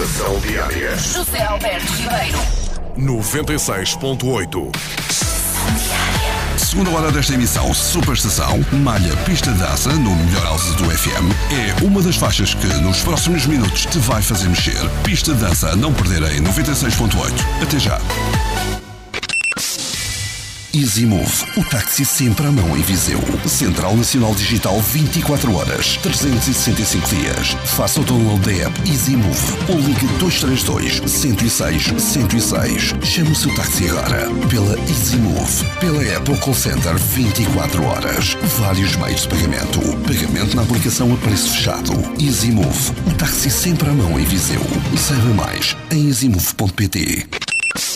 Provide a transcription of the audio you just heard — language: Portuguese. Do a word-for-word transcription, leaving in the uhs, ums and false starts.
Estação Diária. José Alberto Ribeiro. noventa e seis ponto oito. Segunda hora desta emissão, Super Estação, Malha Pista de Dança, no melhor alce do F M, é uma das faixas que nos próximos minutos te vai fazer mexer. Pista de Dança a não perder em noventa e seis ponto oito. Até já. EasyMove, o táxi sempre à mão em Viseu. Central Nacional Digital vinte e quatro horas, trezentos e sessenta e cinco dias. Faça o download da app EasyMove ou ligue dois três dois, um zero seis, um zero seis. Chame o seu táxi agora pela EasyMove, pela app ou call center vinte e quatro horas. Vários meios de pagamento. Pagamento na aplicação a preço fechado. EasyMove, o táxi sempre à mão em Viseu. Saiba mais em easymove ponto pt.